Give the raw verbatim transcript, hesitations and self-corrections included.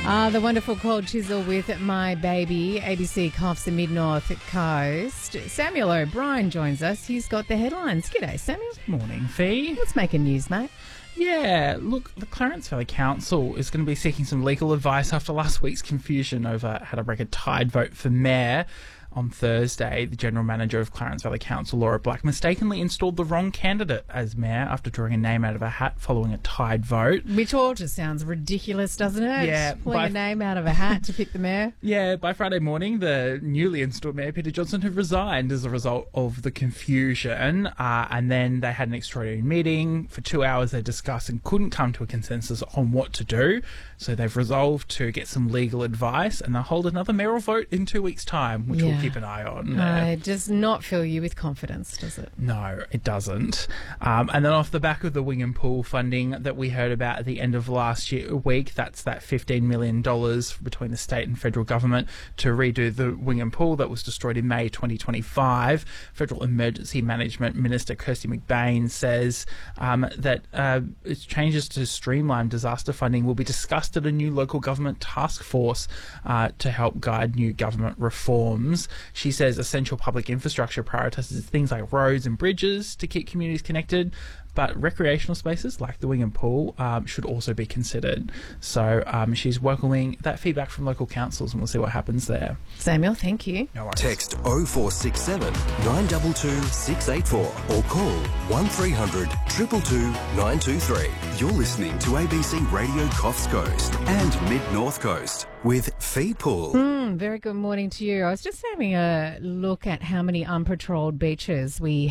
Ah, the wonderful Cold Chisel with My Baby. A B C coughs the Mid-North Coast. Samuel O'Brien joins us. He's got the headlines. G'day, Samuel. Morning, Fee. What's making news, mate? Yeah, look, the Clarence Valley Council is going to be seeking some legal advice after last week's confusion over how to break a tied vote for mayor. On Thursday, the General Manager of Clarence Valley Council, Laura Black, mistakenly installed the wrong candidate as mayor after drawing a name out of a hat following a tied vote. Which all just sounds ridiculous, doesn't it? Yeah. Pulling by, a name out of a hat to pick the mayor. Yeah, by Friday morning, the newly installed Mayor, Peter Johnson, had resigned as a result of the confusion. Uh, and then they had an extraordinary meeting. For two hours, they discussed and couldn't come to a consensus on what to do. So they've resolved to get some legal advice, and they'll hold another mayoral vote in two weeks' time, which Yeah. we'll keep an eye on. Uh, it does not fill you with confidence, does it? No, it doesn't. Um, and then off the back of the Wing and Pool funding that we heard about at the end of last year, week, that's that fifteen million dollars between the state and federal government to redo the Wing and Pool that was destroyed in May twenty twenty-five. Federal Emergency Management Minister Kirsty McBain says um, that uh, its changes to streamline disaster funding will be discussed at a new local government task force uh, to help guide new government reforms. She says essential public infrastructure prioritises things like roads and bridges to keep communities connected, but recreational spaces like the Wing and Pool um, should also be considered. So um, she's welcoming that feedback from local councils, and we'll see what happens there. Samuel, thank you. No worries. Text oh four six seven, nine two two, six eight four or call one three hundred, two two two, nine two three. You're listening to A B C Radio Coffs Coast and Mid-North Coast with Fee Pool. Mm, very good morning to you. I was just having a look at how many unpatrolled beaches we